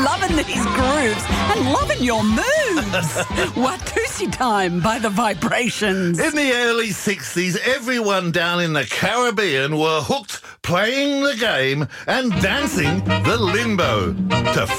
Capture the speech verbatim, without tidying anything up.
loving these grooves and loving your moves. Watusi time by the Vibrations. In the early sixties, everyone down in the Caribbean were hooked playing the game and dancing the limbo to